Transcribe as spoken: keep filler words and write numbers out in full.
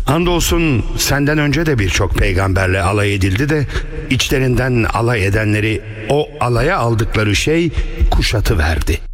Andolsun senden önce de birçok peygamberle alay edildi de içlerinden alay edenleri o alaya aldıkları şey kuşatıverdi.